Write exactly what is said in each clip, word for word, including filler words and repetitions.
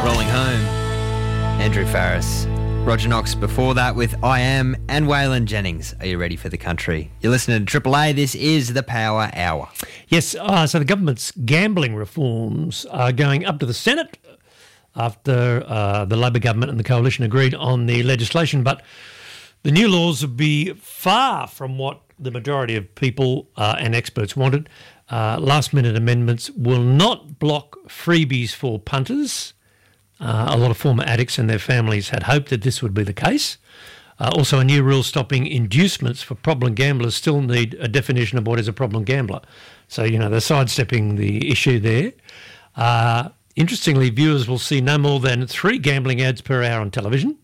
Rolling Home, Andrew Farris. Roger Knox before that with I Am, and Waylon Jennings. Are you ready for the country? You're listening to Triple A. This is the Power Hour. Yes, uh, so the government's gambling reforms are going up to the Senate after uh, the Labor government and the coalition agreed on the legislation, but the new laws would be far from what the majority of people uh, and experts wanted. Uh, last-minute amendments will not block freebies for punters. Uh, a lot of former addicts and their families had hoped that this would be the case. Uh, also, a new rule stopping inducements for problem gamblers still need a definition of what is a problem gambler. So, you know, they're sidestepping the issue there. Uh, interestingly, viewers will see no more than three gambling ads per hour on television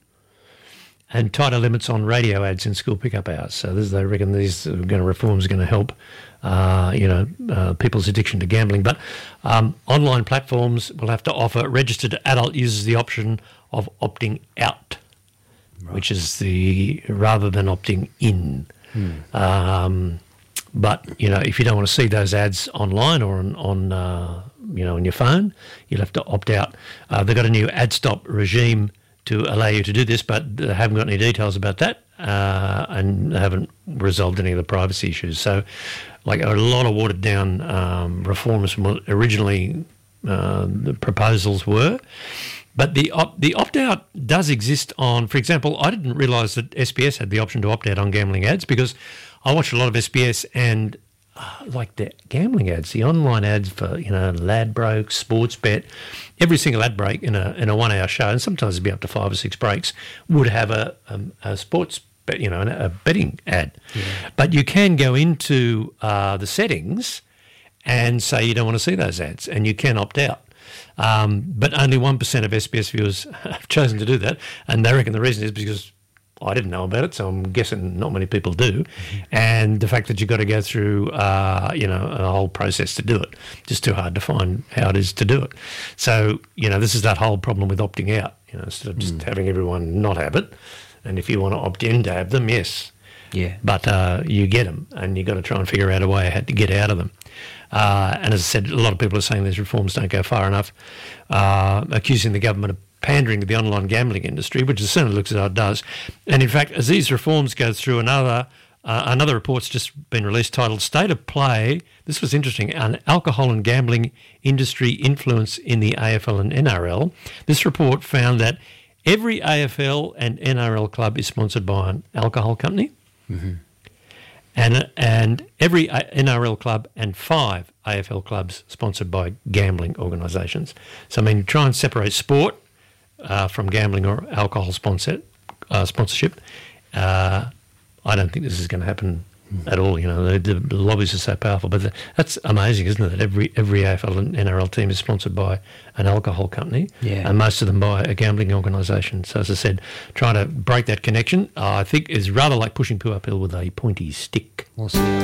and tighter limits on radio ads in school pickup hours. So this, they reckon these are going to, reforms are going to help, uh, you know, uh, people's addiction to gambling. But um, online platforms will have to offer registered adult users the option of opting out, right, which is the rather than opting in. Hmm. Um, but you know, if you don't want to see those ads online or on, on uh, you know, on your phone, you'll have to opt out. Uh, they've got a new ad stop regime to allow you to do this, but they haven't got any details about that uh, and haven't resolved any of the privacy issues. So, like a lot of watered-down um, reforms from what originally uh, the proposals were. But the op- the opt-out does exist on, for example, I didn't realise that S B S had the option to opt out on gambling ads because I watch a lot of S B S and Uh, like the gambling ads, the online ads for, you know, Ladbroke, Sportsbet, every single ad break in a in a one-hour show, and sometimes it'd be up to five or six breaks, would have a um, a sports bet, you know, a betting ad. Yeah. But you can go into uh, the settings and say you don't want to see those ads, and you can opt out. Um, but only one percent of S B S viewers have chosen to do that, and they reckon the reason is because I didn't know about it, so I'm guessing not many people do. Mm-hmm. And the fact that you've got to go through, uh, you know, a whole process to do it, just too hard to find how it is to do it. So, you know, this is that whole problem with opting out, you know, instead of just mm. having everyone not have it. And if you want to opt in to have them, yes. Yeah. But uh, you get them, and you've got to try and figure out a way how to get out of them. Uh, and as I said, a lot of people are saying these reforms don't go far enough, uh, accusing the government of pandering to the online gambling industry, which it certainly looks as though it does. And in fact, as these reforms go through, another uh, another report's just been released titled State of Play. This was interesting, an alcohol and gambling industry influence in the A F L and N R L. This report found that every A F L and N R L club is sponsored by an alcohol company. Mm-hmm. And and every N R L club and five A F L clubs sponsored by gambling organisations. So, I mean, try and separate sport Uh, from gambling or alcohol sponsor, uh, sponsorship. Uh, I don't think this is going to happen at all. You know, the, the lobbies are so powerful. But the, that's amazing, isn't it? That every every A F L and N R L team is sponsored by an alcohol company, yeah, and most of them by a gambling organisation. So, as I said, trying to break that connection, uh, I think, is rather like pushing poo uphill with a pointy stick. We'll see.